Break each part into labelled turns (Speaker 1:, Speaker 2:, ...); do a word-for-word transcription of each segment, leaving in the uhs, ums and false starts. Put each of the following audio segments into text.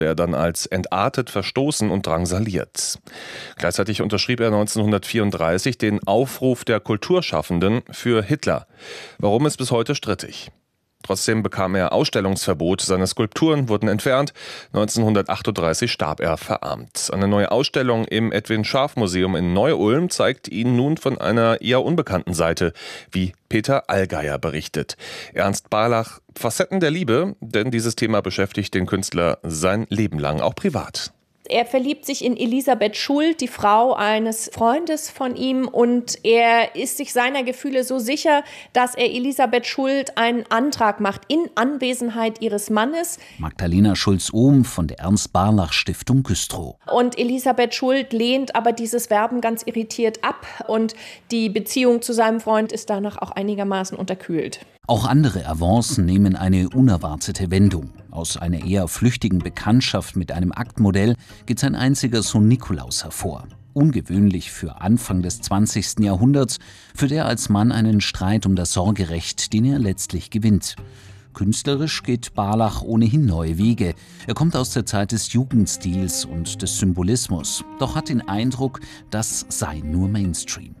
Speaker 1: er dann als entartet verstoßen und drangsaliert. Gleichzeitig unterschrieb er neunzehnhundertvierunddreißig den Aufruf der Kulturschaffenden für Hitler. Warum, ist bis heute strittig. Trotzdem bekam er Ausstellungsverbot, seine Skulpturen wurden entfernt. neunzehnhundertachtunddreißig starb er verarmt. Eine neue Ausstellung im Edwin-Scharf-Museum in Neu-Ulm zeigt ihn nun von einer eher unbekannten Seite, wie Peter Allgeier berichtet. Ernst Barlach, Facetten der Liebe, denn dieses Thema beschäftigt den Künstler sein Leben lang, auch privat.
Speaker 2: Er verliebt sich in Elisabeth Schuld, die Frau eines Freundes von ihm, und er ist sich seiner Gefühle so sicher, dass er Elisabeth Schuld einen Antrag macht in Anwesenheit ihres Mannes.
Speaker 3: Magdalena Schulz-Ohm von der Ernst-Barlach-Stiftung Güstrow.
Speaker 2: Und Elisabeth Schuld lehnt aber dieses Werben ganz irritiert ab und die Beziehung zu seinem Freund ist danach auch einigermaßen unterkühlt.
Speaker 3: Auch andere Avancen nehmen eine unerwartete Wendung. Aus einer eher flüchtigen Bekanntschaft mit einem Aktmodell geht sein einziger Sohn Nikolaus hervor. Ungewöhnlich für Anfang des zwanzigsten Jahrhunderts, führt er als Mann einen Streit um das Sorgerecht, den er letztlich gewinnt. Künstlerisch geht Barlach ohnehin neue Wege. Er kommt aus der Zeit des Jugendstils und des Symbolismus, doch hat den Eindruck, das sei nur Mainstream.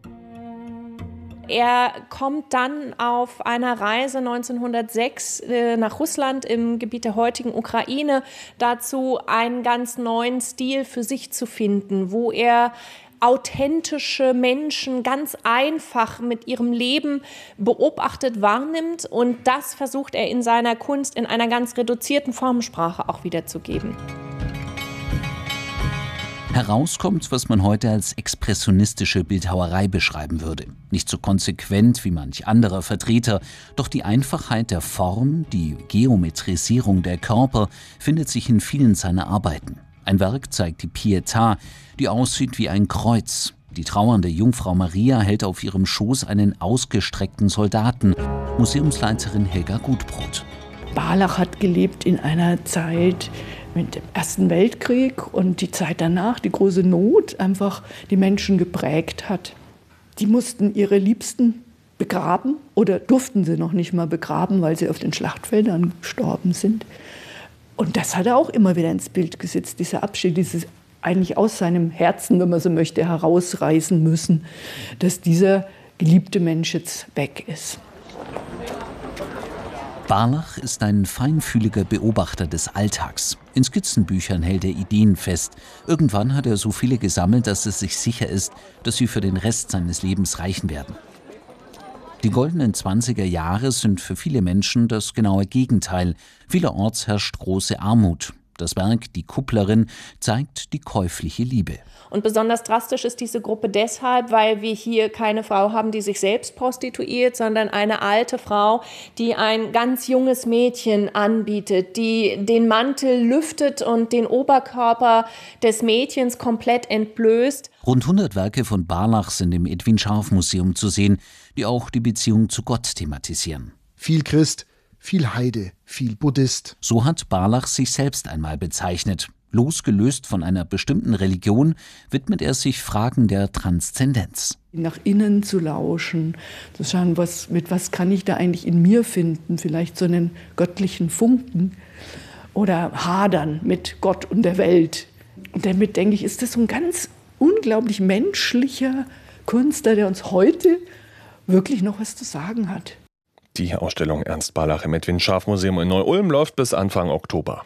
Speaker 2: Er kommt dann auf einer Reise neunzehnhundertsechs äh, nach Russland im Gebiet der heutigen Ukraine dazu, einen ganz neuen Stil für sich zu finden, wo er authentische Menschen ganz einfach mit ihrem Leben beobachtet wahrnimmt, und das versucht er in seiner Kunst in einer ganz reduzierten Formensprache auch wiederzugeben.
Speaker 3: Herauskommt, was man heute als expressionistische Bildhauerei beschreiben würde. Nicht so konsequent wie manch anderer Vertreter, doch die Einfachheit der Form, die Geometrisierung der Körper findet sich in vielen seiner Arbeiten. Ein Werk zeigt die Pietà, die aussieht wie ein Kreuz. Die trauernde Jungfrau Maria hält auf ihrem Schoß einen ausgestreckten Soldaten. Museumsleiterin Helga Gutbrot.
Speaker 4: Barlach hat gelebt in einer Zeit mit dem Ersten Weltkrieg und die Zeit danach, die große Not, einfach die Menschen geprägt hat. Die mussten ihre Liebsten begraben oder durften sie noch nicht mal begraben, weil sie auf den Schlachtfeldern gestorben sind. Und das hat er auch immer wieder ins Bild gesetzt, dieser Abschied, dieses eigentlich aus seinem Herzen, wenn man so möchte, herausreißen müssen, dass dieser geliebte Mensch jetzt weg ist.
Speaker 3: Barlach ist ein feinfühliger Beobachter des Alltags. In Skizzenbüchern hält er Ideen fest. Irgendwann hat er so viele gesammelt, dass es sich sicher ist, dass sie für den Rest seines Lebens reichen werden. Die goldenen zwanziger Jahre sind für viele Menschen das genaue Gegenteil. Vielerorts herrscht große Armut. Das Werk Die Kupplerin zeigt die käufliche Liebe.
Speaker 2: Und besonders drastisch ist diese Gruppe deshalb, weil wir hier keine Frau haben, die sich selbst prostituiert, sondern eine alte Frau, die ein ganz junges Mädchen anbietet, die den Mantel lüftet und den Oberkörper des Mädchens komplett entblößt.
Speaker 3: Rund hundert Werke von Barlach sind im Edwin-Scharf-Museum zu sehen, die auch die Beziehung zu Gott thematisieren.
Speaker 5: Viel Christ, viel Heide, viel Buddhist.
Speaker 3: So hat Barlach sich selbst einmal bezeichnet. Losgelöst von einer bestimmten Religion widmet er sich Fragen der Transzendenz.
Speaker 4: Nach innen zu lauschen, zu schauen, was, mit was kann ich da eigentlich in mir finden, vielleicht so einen göttlichen Funken oder hadern mit Gott und der Welt. Und damit, denke ich, ist das so ein ganz unglaublich menschlicher Künstler, der uns heute wirklich noch was zu sagen hat.
Speaker 1: Die Ausstellung Ernst Barlach im Edwin-Scharf-Museum in Neu-Ulm läuft bis Anfang Oktober.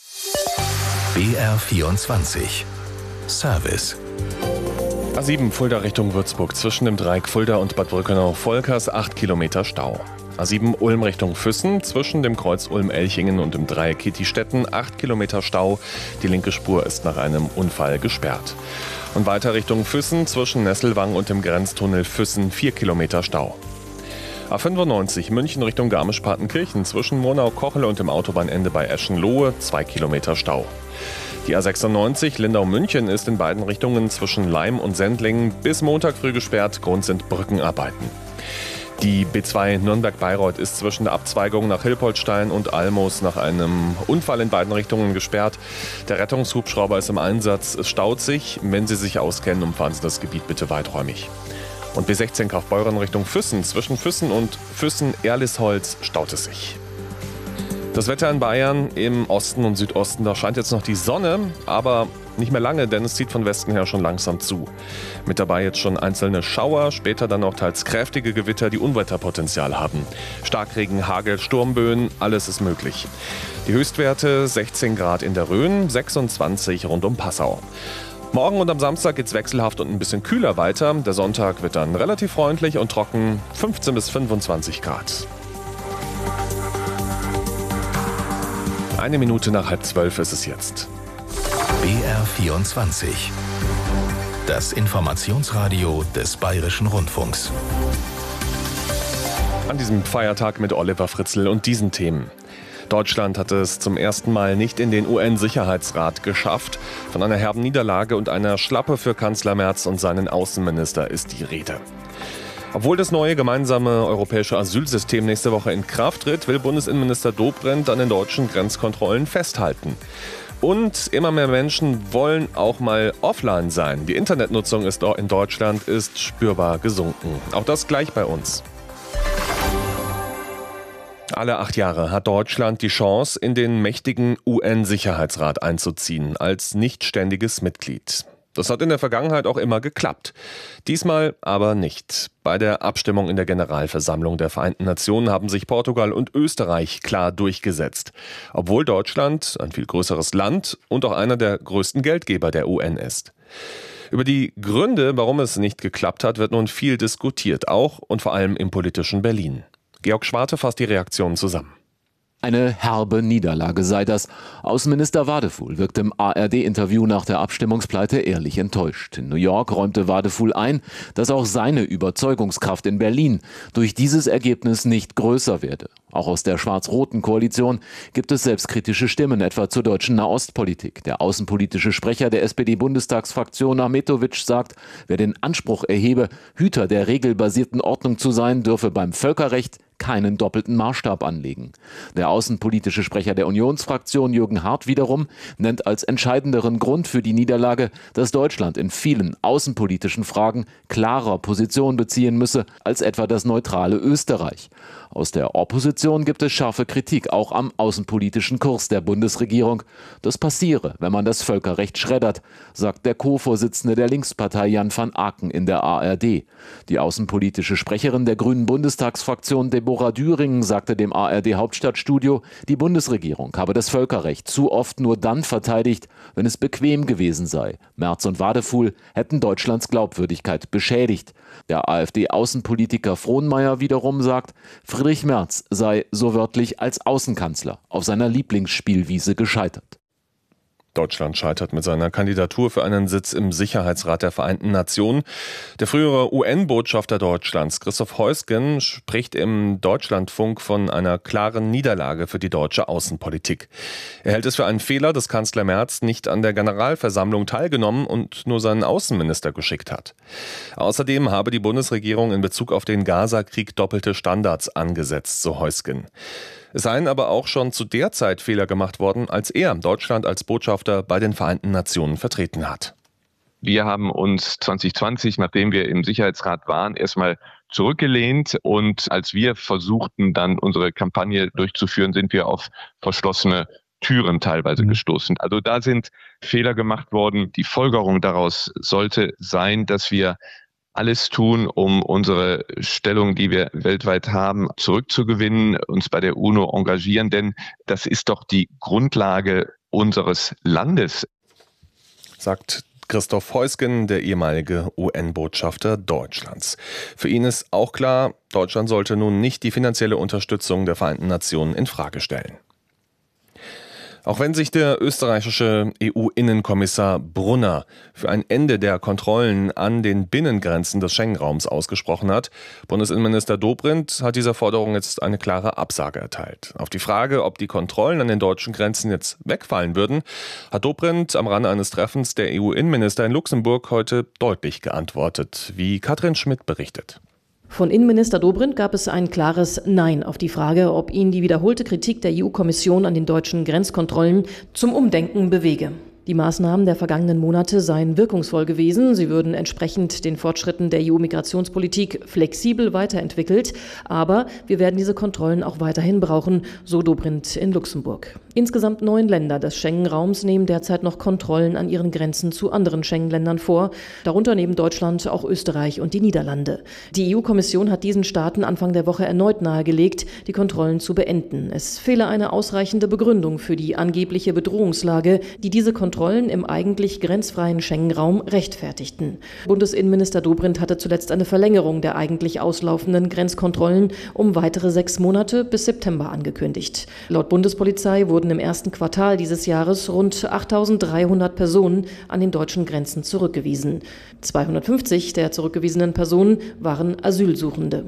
Speaker 6: B R vierundzwanzig Service.
Speaker 1: A sieben Fulda Richtung Würzburg, zwischen dem Dreieck Fulda und Bad Brückenau-Volkers acht Kilometer Stau. A sieben Ulm Richtung Füssen, zwischen dem Kreuz Ulm-Elchingen und dem Dreieck Kitti-Stetten acht Kilometer Stau. Die linke Spur ist nach einem Unfall gesperrt. Und weiter Richtung Füssen, zwischen Nesselwang und dem Grenztunnel Füssen vier Kilometer Stau. A fünfundneunzig München Richtung Garmisch-Partenkirchen, zwischen Murnau-Kochel und dem Autobahnende bei Eschenlohe zwei Kilometer Stau. Die A sechsundneunzig Lindau-München ist in beiden Richtungen zwischen Laim und Sendling bis Montag früh gesperrt. Grund sind Brückenarbeiten. Die B zwei Nürnberg-Bayreuth ist zwischen der Abzweigung nach Hilpoltstein und Almos nach einem Unfall in beiden Richtungen gesperrt. Der Rettungshubschrauber ist im Einsatz. Es staut sich. Wenn Sie sich auskennen, umfahren Sie das Gebiet bitte weiträumig. Und B sechzehn Kaufbeuren Richtung Füssen, zwischen Füssen und Füssen-Erlisholz staut es sich. Das Wetter in Bayern im Osten und Südosten, da scheint jetzt noch die Sonne, aber nicht mehr lange, denn es zieht von Westen her schon langsam zu. Mit dabei jetzt schon einzelne Schauer, später dann auch teils kräftige Gewitter, die Unwetterpotenzial haben. Starkregen, Hagel, Sturmböen, alles ist möglich. Die Höchstwerte sechzehn Grad in der Rhön, sechsundzwanzig rund um Passau. Morgen und am Samstag geht's wechselhaft und ein bisschen kühler weiter. Der Sonntag wird dann relativ freundlich und trocken, fünfzehn bis fünfundzwanzig Grad. Eine Minute nach halb zwölf ist es jetzt.
Speaker 6: B R vierundzwanzig. Das Informationsradio des Bayerischen Rundfunks.
Speaker 1: An diesem Feiertag mit Oliver Fritzl und diesen Themen. Deutschland hat es zum ersten Mal nicht in den U N-Sicherheitsrat geschafft. Von einer herben Niederlage und einer Schlappe für Kanzler Merz und seinen Außenminister ist die Rede. Obwohl das neue gemeinsame europäische Asylsystem nächste Woche in Kraft tritt, will Bundesinnenminister Dobrindt an den deutschen Grenzkontrollen festhalten. Und immer mehr Menschen wollen auch mal offline sein. Die Internetnutzung ist in Deutschland ist spürbar gesunken. Auch das gleich bei uns. Alle acht Jahre hat Deutschland die Chance, in den mächtigen U N-Sicherheitsrat einzuziehen, als nichtständiges Mitglied. Das hat in der Vergangenheit auch immer geklappt. Diesmal aber nicht. Bei der Abstimmung in der Generalversammlung der Vereinten Nationen haben sich Portugal und Österreich klar durchgesetzt. Obwohl Deutschland ein viel größeres Land und auch einer der größten Geldgeber der U N ist. Über die Gründe, warum es nicht geklappt hat, wird nun viel diskutiert, auch und vor allem im politischen Berlin. Georg Schwarte fasst die Reaktionen zusammen.
Speaker 7: Eine herbe Niederlage sei das. Außenminister Wadefuhl wirkt im A R D-Interview nach der Abstimmungspleite ehrlich enttäuscht. In New York räumte Wadefuhl ein, dass auch seine Überzeugungskraft in Berlin durch dieses Ergebnis nicht größer werde. Auch aus der schwarz-roten Koalition gibt es selbstkritische Stimmen, etwa zur deutschen Nahostpolitik. Der außenpolitische Sprecher der S P D-Bundestagsfraktion Ahmetovic sagt, wer den Anspruch erhebe, Hüter der regelbasierten Ordnung zu sein, dürfe beim Völkerrecht keinen doppelten Maßstab anlegen. Der außenpolitische Sprecher der Unionsfraktion Jürgen Hart wiederum nennt als entscheidenderen Grund für die Niederlage, dass Deutschland in vielen außenpolitischen Fragen klarer Position beziehen müsse als etwa das neutrale Österreich. Aus der Opposition gibt es scharfe Kritik auch am außenpolitischen Kurs der Bundesregierung. Das passiere, wenn man das Völkerrecht schreddert, sagt der Co-Vorsitzende der Linkspartei Jan van Aken in der A R D. Die außenpolitische Sprecherin der Grünen Bundestagsfraktion Deborah Düringen sagte dem A R D-Hauptstadtstudio, die Bundesregierung habe das Völkerrecht zu oft nur dann verteidigt, wenn es bequem gewesen sei. Merz und Wadefuhl hätten Deutschlands Glaubwürdigkeit beschädigt. Der AfD-Außenpolitiker Frohnmeier wiederum sagt, Friedrich Merz sei so wörtlich als Außenkanzler auf seiner Lieblingsspielwiese gescheitert.
Speaker 1: Deutschland scheitert mit seiner Kandidatur für einen Sitz im Sicherheitsrat der Vereinten Nationen. Der frühere U N-Botschafter Deutschlands, Christoph Heusgen, spricht im Deutschlandfunk von einer klaren Niederlage für die deutsche Außenpolitik. Er hält es für einen Fehler, dass Kanzler Merz nicht an der Generalversammlung teilgenommen und nur seinen Außenminister geschickt hat. Außerdem habe die Bundesregierung in Bezug auf den Gaza-Krieg doppelte Standards angesetzt, so Heusgen. Es seien aber auch schon zu der Zeit Fehler gemacht worden, als er Deutschland als Botschafter bei den Vereinten Nationen vertreten hat.
Speaker 8: Wir haben uns zwanzig zwanzig, nachdem wir im Sicherheitsrat waren, erstmal zurückgelehnt. Und als wir versuchten, dann unsere Kampagne durchzuführen, sind wir auf verschlossene Türen teilweise gestoßen. Also da sind Fehler gemacht worden. Die Folgerung daraus sollte sein, dass wir alles tun, um unsere Stellung, die wir weltweit haben, zurückzugewinnen, uns bei der UNO engagieren, denn das ist doch die Grundlage unseres Landes,
Speaker 1: sagt Christoph Heusgen, der ehemalige U N-Botschafter Deutschlands. Für ihn ist auch klar, Deutschland sollte nun nicht die finanzielle Unterstützung der Vereinten Nationen in Frage stellen. Auch wenn sich der österreichische E U-Innenkommissar Brunner für ein Ende der Kontrollen an den Binnengrenzen des Schengen-Raums ausgesprochen hat, Bundesinnenminister Dobrindt hat dieser Forderung jetzt eine klare Absage erteilt. Auf die Frage, ob die Kontrollen an den deutschen Grenzen jetzt wegfallen würden, hat Dobrindt am Rande eines Treffens der E U-Innenminister in Luxemburg heute deutlich geantwortet, wie Katrin Schmidt berichtet.
Speaker 9: Von Innenminister Dobrindt gab es ein klares Nein auf die Frage, ob ihn die wiederholte Kritik der E U-Kommission an den deutschen Grenzkontrollen zum Umdenken bewege. Die Maßnahmen der vergangenen Monate seien wirkungsvoll gewesen. Sie würden entsprechend den Fortschritten der E U-Migrationspolitik flexibel weiterentwickelt. Aber wir werden diese Kontrollen auch weiterhin brauchen, so Dobrindt in Luxemburg. Insgesamt neun Länder des Schengen-Raums nehmen derzeit noch Kontrollen an ihren Grenzen zu anderen Schengen-Ländern vor. Darunter neben Deutschland auch Österreich und die Niederlande. Die E U-Kommission hat diesen Staaten Anfang der Woche erneut nahegelegt, die Kontrollen zu beenden. Es fehle eine ausreichende Begründung für die angebliche Bedrohungslage, die diese Kontrollen Kontrollen im eigentlich grenzfreien Schengen-Raum rechtfertigten. Bundesinnenminister Dobrindt hatte zuletzt eine Verlängerung der eigentlich auslaufenden Grenzkontrollen um weitere sechs Monate bis September angekündigt. Laut Bundespolizei wurden im ersten Quartal dieses Jahres rund achttausenddreihundert Personen an den deutschen Grenzen zurückgewiesen. zweihundertfünfzig der zurückgewiesenen Personen waren Asylsuchende.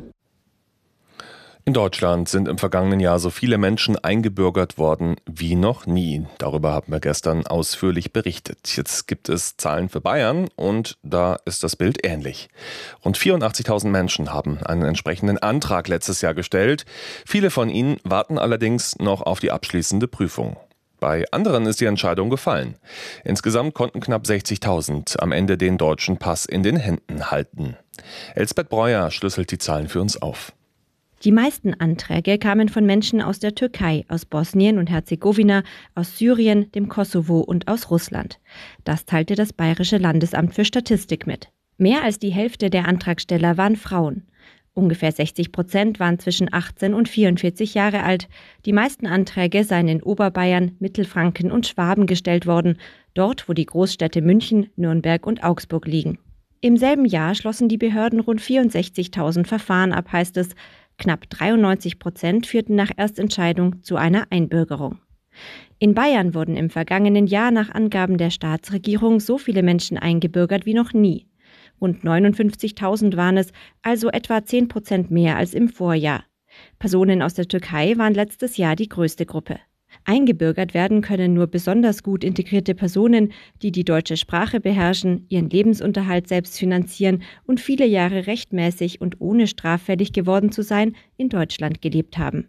Speaker 1: In Deutschland sind im vergangenen Jahr so viele Menschen eingebürgert worden wie noch nie. Darüber haben wir gestern ausführlich berichtet. Jetzt gibt es Zahlen für Bayern und da ist das Bild ähnlich. Rund vierundachtzigtausend Menschen haben einen entsprechenden Antrag letztes Jahr gestellt. Viele von ihnen warten allerdings noch auf die abschließende Prüfung. Bei anderen ist die Entscheidung gefallen. Insgesamt konnten knapp sechzigtausend am Ende den deutschen Pass in den Händen halten. Elsbeth Breuer schlüsselt die Zahlen für uns auf.
Speaker 10: Die meisten Anträge kamen von Menschen aus der Türkei, aus Bosnien und Herzegowina, aus Syrien, dem Kosovo und aus Russland. Das teilte das Bayerische Landesamt für Statistik mit. Mehr als die Hälfte der Antragsteller waren Frauen. Ungefähr sechzig Prozent waren zwischen achtzehn und vierundvierzig Jahre alt. Die meisten Anträge seien in Oberbayern, Mittelfranken und Schwaben gestellt worden, dort, wo die Großstädte München, Nürnberg und Augsburg liegen. Im selben Jahr schlossen die Behörden rund vierundsechzigtausend Verfahren ab, heißt es. Knapp dreiundneunzig Prozent führten nach Erstentscheidung zu einer Einbürgerung. In Bayern wurden im vergangenen Jahr nach Angaben der Staatsregierung so viele Menschen eingebürgert wie noch nie. Rund neunundfünfzigtausend waren es, also etwa zehn Prozent mehr als im Vorjahr. Personen aus der Türkei waren letztes Jahr die größte Gruppe. Eingebürgert werden können nur besonders gut integrierte Personen, die die deutsche Sprache beherrschen, ihren Lebensunterhalt selbst finanzieren und viele Jahre rechtmäßig und ohne straffällig geworden zu sein, in Deutschland gelebt haben.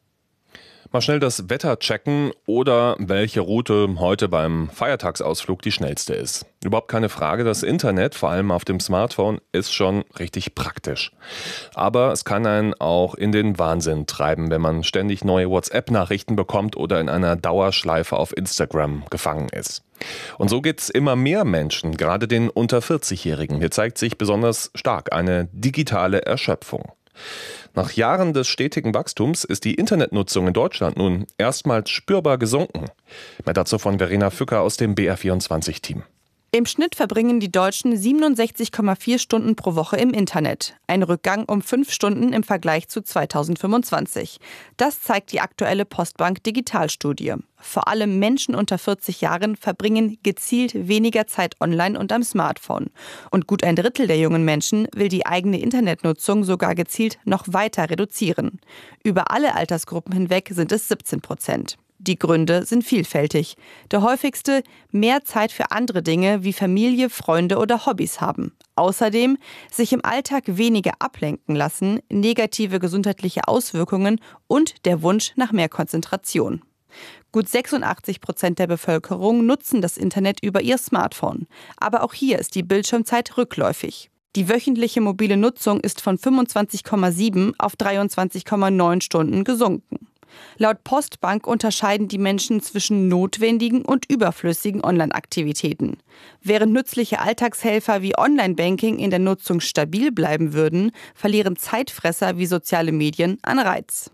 Speaker 1: Mal schnell das Wetter checken oder welche Route heute beim Feiertagsausflug die schnellste ist. Überhaupt keine Frage, das Internet, vor allem auf dem Smartphone, ist schon richtig praktisch. Aber es kann einen auch in den Wahnsinn treiben, wenn man ständig neue WhatsApp-Nachrichten bekommt oder in einer Dauerschleife auf Instagram gefangen ist. Und so geht's immer mehr Menschen, gerade den unter vierzig-Jährigen. Hier zeigt sich besonders stark eine digitale Erschöpfung. Nach Jahren des stetigen Wachstums ist die Internetnutzung in Deutschland nun erstmals spürbar gesunken. Mehr dazu von Verena Fücker aus dem B R vierundzwanzig-Team.
Speaker 11: Im Schnitt verbringen die Deutschen siebenundsechzig Komma vier Stunden pro Woche im Internet. Ein Rückgang um fünf Stunden im Vergleich zu zweitausendfünfundzwanzig. Das zeigt die aktuelle Postbank Digitalstudie. Vor allem Menschen unter vierzig Jahren verbringen gezielt weniger Zeit online und am Smartphone. Und gut ein Drittel der jungen Menschen will die eigene Internetnutzung sogar gezielt noch weiter reduzieren. Über alle Altersgruppen hinweg sind es siebzehn Prozent. Die Gründe sind vielfältig. Der häufigste: mehr Zeit für andere Dinge wie Familie, Freunde oder Hobbys haben. Außerdem sich im Alltag weniger ablenken lassen, negative gesundheitliche Auswirkungen und der Wunsch nach mehr Konzentration. Gut sechsundachtzig Prozent der Bevölkerung nutzen das Internet über ihr Smartphone. Aber auch hier ist die Bildschirmzeit rückläufig. Die wöchentliche mobile Nutzung ist von fünfundzwanzig Komma sieben auf dreiundzwanzig Komma neun Stunden gesunken. Laut Postbank unterscheiden die Menschen zwischen notwendigen und überflüssigen Online-Aktivitäten. Während nützliche Alltagshelfer wie Online-Banking in der Nutzung stabil bleiben würden, verlieren Zeitfresser wie soziale Medien an Reiz.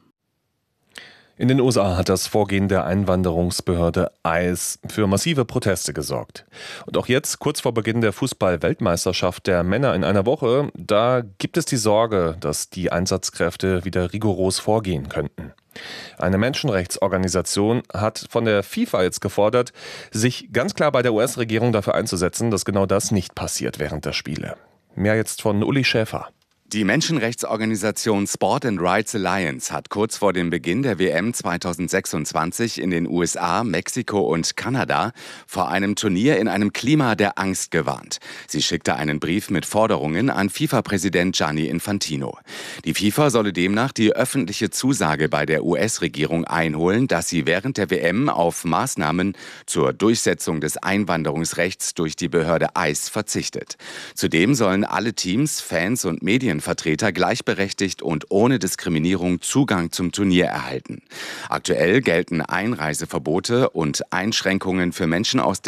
Speaker 1: In den U S A hat das Vorgehen der Einwanderungsbehörde I C E für massive Proteste gesorgt. Und auch jetzt, kurz vor Beginn der Fußball-Weltmeisterschaft der Männer in einer Woche, da gibt es die Sorge, dass die Einsatzkräfte wieder rigoros vorgehen könnten. Eine Menschenrechtsorganisation hat von der FIFA jetzt gefordert, sich ganz klar bei der U S-Regierung dafür einzusetzen, dass genau das nicht passiert während der Spiele. Mehr jetzt von Uli Schäfer.
Speaker 12: Die Menschenrechtsorganisation Sport and Rights Alliance hat kurz vor dem Beginn der W M zweitausendsechsundzwanzig in den U S A, Mexiko und Kanada vor einem Turnier in einem Klima der Angst gewarnt. Sie schickte einen Brief mit Forderungen an FIFA-Präsident Gianni Infantino. Die FIFA solle demnach die öffentliche Zusage bei der U S-Regierung einholen, dass sie während der W M auf Maßnahmen zur Durchsetzung des Einwanderungsrechts durch die Behörde I C E verzichtet. Zudem sollen alle Teams, Fans und Medien Vertreter gleichberechtigt und ohne Diskriminierung Zugang zum Turnier erhalten. Aktuell gelten Einreiseverbote und Einschränkungen für Menschen aus